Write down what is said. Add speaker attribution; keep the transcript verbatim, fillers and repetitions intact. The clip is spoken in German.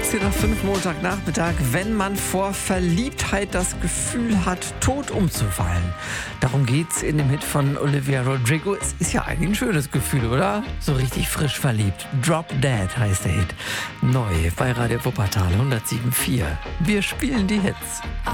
Speaker 1: achtzehn Uhr fünf Montagnachmittag, wenn man vor Verliebtheit das Gefühl hat, tot umzufallen. Darum geht's in dem Hit von Olivia Rodrigo. Es ist ja eigentlich ein schönes Gefühl, oder? So richtig frisch verliebt. Drop Dead heißt der Hit. Neu bei Radio Wuppertal hundertsieben Komma vier. Wir spielen die Hits.